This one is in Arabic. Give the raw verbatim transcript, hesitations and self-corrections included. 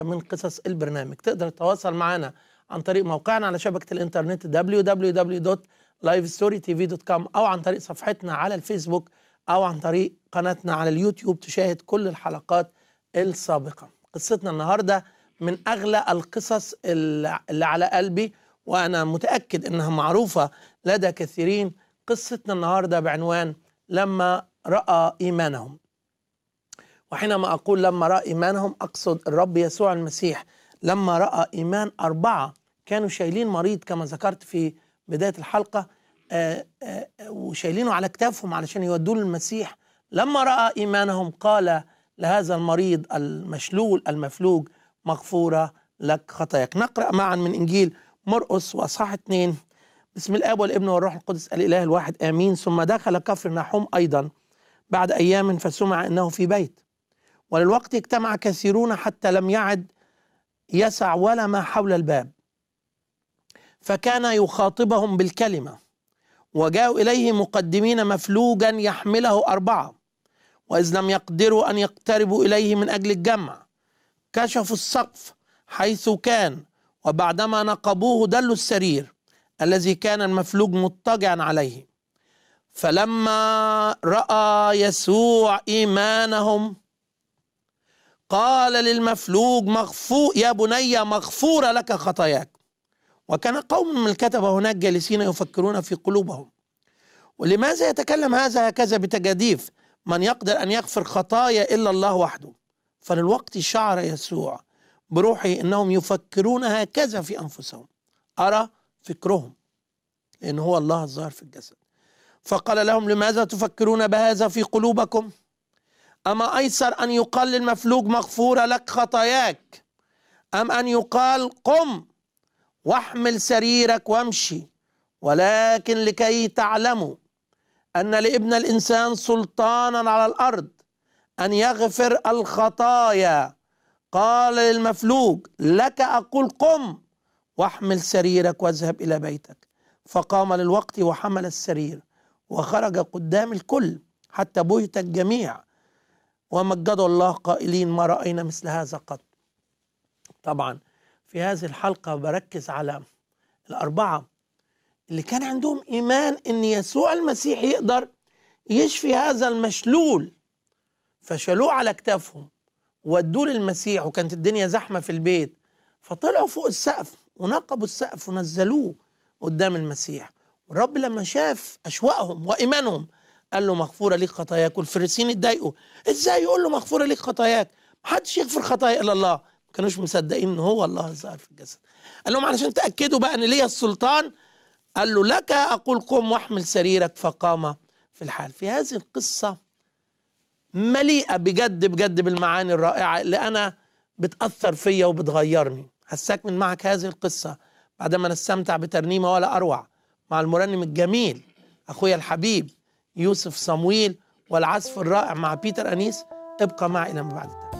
من قصص البرنامج. تقدر تتواصل معنا عن طريق موقعنا على شبكة الإنترنت دبليو دبليو دبليو دوت لايف ستوري تي في دوت كوم، أو عن طريق صفحتنا على الفيسبوك، أو عن طريق قناتنا على اليوتيوب تشاهد كل الحلقات السابقة. قصتنا النهاردة من أغلى القصص اللي على قلبي، وأنا متأكد أنها معروفة لدى كثيرين. قصتنا النهاردة بعنوان لما رأى إيمانهم. وحينما أقول لما رأى إيمانهم أقصد الرب يسوع المسيح. لما رأى إيمان أربعة كانوا شايلين مريض كما ذكرت في بداية الحلقة، آآ آآ وشايلينه على كتافهم علشان يودوه للمسيح. لما رأى إيمانهم قال لهذا المريض المشلول المفلوج مغفورة لك خطاياك. نقرأ معا من إنجيل مرقس وأصحاح اثنين. بسم الآب والابن والروح القدس الإله الواحد آمين. ثم دخل كفرناحوم أيضا بعد أيام، فسمع أنه في بيت، وللوقت اجتمع كثيرون حتى لم يعد يسع ولا ما حول الباب، فكان يخاطبهم بالكلمة. وجاءوا إليه مقدمين مفلوجا يحمله أربعة، وإذ لم يقدروا أن يقتربوا إليه من أجل الجمع كشفوا السقف حيث كان، وبعدما نقبوه دلوا السرير الذي كان المفلوج مضطجعا عليه. فلما رأى يسوع إيمانهم قال للمفلوج مغفور يا بني مغفورة لك خطاياك. وكان قوم من الكتبة هناك جالسين يفكرون في قلوبهم، ولماذا يتكلم هذا هكذا بتجاديف؟ من يقدر أن يغفر خطايا إلا الله وحده. فللوقت شعر يسوع بروحه إنهم يفكرون هكذا في أنفسهم، أرى فكرهم، لأن هو الله الظاهر في الجسد. فقال لهم لماذا تفكرون بهذا في قلوبكم؟ أما أيسر أن يقال للمفلوج مغفورة لك خطاياك، أم أن يقال قم واحمل سريرك وامشي؟ ولكن لكي تعلموا أن لابن الإنسان سلطانا على الأرض أن يغفر الخطايا. قال للمفلوج لك أقول قم واحمل سريرك واذهب إلى بيتك. فقام للوقت وحمل السرير وخرج قدام الكل حتى بهت الجميع ومجدوا الله قائلين ما رأينا مثل هذا قط. طبعا في هذه الحلقة بركز على الأربعة اللي كان عندهم إيمان إن يسوع المسيح يقدر يشفي هذا المشلول، فشالوه على كتافهم ودوه للمسيح، وكانت الدنيا زحمة في البيت، فطلعوا فوق السقف ونقبوا السقف ونزلوه قدام المسيح. والرب لما شاف أشواقهم وإيمانهم قال له مغفورة ليك خطاياك. والفريسيين اتضايقوا، ازاي يقول له مغفورة ليك خطاياك؟ محدش يغفر خطايا إلا الله. ما كانوش مصدقين ان هو الله الظاهر في الجسد. قال لهم علشان تأكدوا بقى ان ليا السلطان، قال له لك أقول قم واحمل سريرك، فقام في الحال. في هذه القصة مليئة بجد بجد بالمعاني الرائعة اللي أنا بتأثر فيا وبتغيرني. هستكمل معك هذه القصة بعدما نستمتع بترنيمة ولا أروع مع المرنم الجميل أخويا الحبيب يوسف صمويل، والعزف الرائع مع بيتر أنيس. ابقى معي إلى ما بعد التالي.